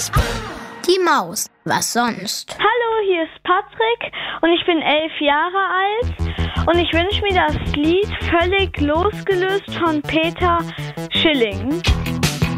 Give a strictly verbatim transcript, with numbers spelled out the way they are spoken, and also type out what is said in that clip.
Kasper. Die Maus. Was sonst? Hallo, hier ist Patrick und ich bin elf Jahre alt und ich wünsche mir das Lied Völlig losgelöst von Peter Schilling.